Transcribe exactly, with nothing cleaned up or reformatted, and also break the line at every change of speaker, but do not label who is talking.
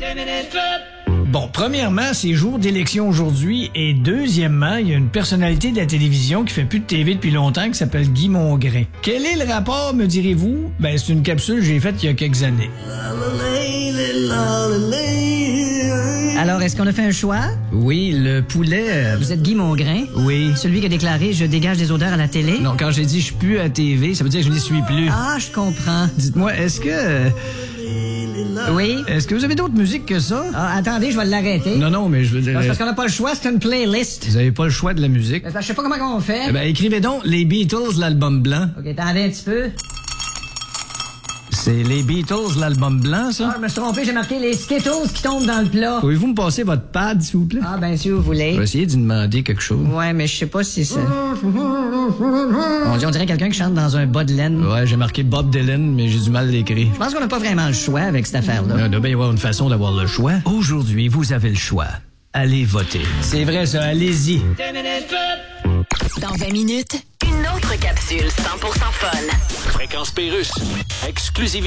Bon, premièrement, c'est jour d'élection aujourd'hui et deuxièmement, il y a une personnalité de la télévision qui fait plus de T V depuis longtemps qui s'appelle Guy Mongrain. Quel est le rapport, me direz-vous? Ben, c'est une capsule que j'ai faite il y a quelques années.
Alors, est-ce qu'on a fait un choix?
Oui, le poulet... euh,
Vous êtes Guy Mongrain?
Oui.
Celui qui a déclaré « Je dégage des odeurs à la télé ».
Non, quand j'ai dit je suis plus à T V, ça veut dire que je n'y suis plus.
Ah, je comprends.
Dites-moi, est-ce que... euh,
Oui?
Est-ce que vous avez d'autres musiques que ça?
Ah, attendez, je vais l'arrêter.
Non, non, mais je veux dire...
C'est parce qu'on n'a pas le choix, c'est une playlist.
Vous avez pas le choix de la musique.
Mais Je sais pas comment on fait.
Eh ben, écrivez donc les Beatles, l'album blanc.
OK, attendez un petit peu.
C'est les Beatles, l'album blanc, ça?
Ah, je me suis trompé, j'ai marqué les Skittles qui tombent dans le plat.
Pouvez-vous me passer votre pad, s'il vous plaît?
Ah, ben, si vous voulez.
Je vais essayer d'y demander quelque chose.
Ouais, mais je sais pas si c'est... On, dit- on dirait quelqu'un qui chante dans un bas de laine.
Ouais, j'ai marqué Bob Dylan, mais j'ai du mal à l'écrire.
Je pense qu'on n'a pas vraiment le choix avec cette affaire-là.
Il doit bien y avoir une façon d'avoir le choix. Aujourd'hui, vous avez le choix. Allez voter. C'est vrai, ça, allez-y.
Dans vingt minutes, une autre capsule cent pour cent fun.
Fréquence Pérusse. Exclusivité.